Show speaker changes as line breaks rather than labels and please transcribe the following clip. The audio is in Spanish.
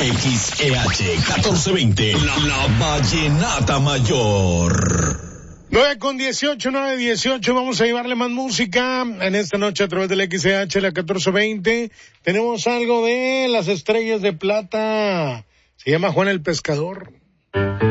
XEH 1420, la vallenata mayor.
9:18, 9:18, vamos a llevarle más música en esta noche a través del XEH, la 1420. Tenemos algo de las Estrellas de Plata. Se llama Juan el Pescador.